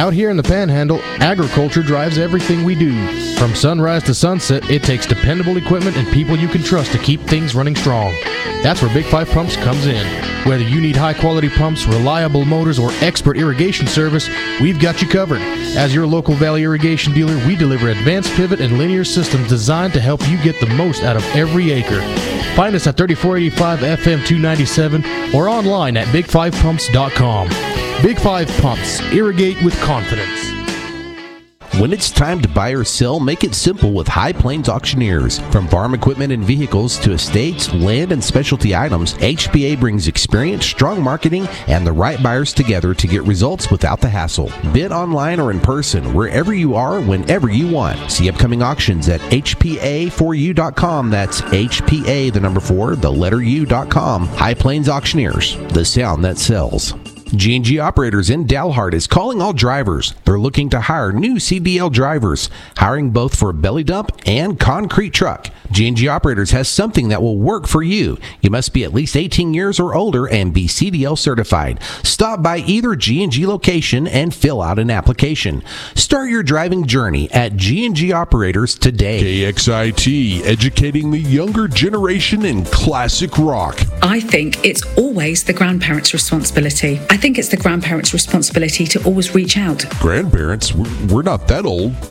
Out here in the Panhandle, agriculture drives everything we do. From sunrise to sunset, it takes dependable equipment and people you can trust to keep things running strong. That's where Big 5 Pumps comes in. Whether you need high-quality pumps, reliable motors, or expert irrigation service, we've got you covered. As your local Valley Irrigation dealer, we deliver advanced pivot and linear systems designed to help you get the most out of every acre. Find us at 3485 FM 297 or online at big5pumps.com. Big 5 Pumps. Irrigate with confidence. When it's time to buy or sell, make it simple with High Plains Auctioneers. From farm equipment and vehicles to estates, land, and specialty items, HPA brings experience, strong marketing, and the right buyers together to get results without the hassle. Bid online or in person, wherever you are, whenever you want. See upcoming auctions at hpa4u.com. That's HPA, the number 4, the letter U.com. High Plains Auctioneers, the sound that sells. G&G Operators in Dalhart is calling all drivers. They're looking to hire new CDL drivers, hiring both for a belly dump and concrete truck. G&G Operators has something that will work for you. You must be at least 18 years or older and be CDL certified. Stop by either G&G location and fill out an application. Start your driving journey at G&G Operators today. KXIT, educating the younger generation in classic rock. I think it's always the grandparents' responsibility. I think it's the grandparents' responsibility to always reach out. Grandparents? We're not that old.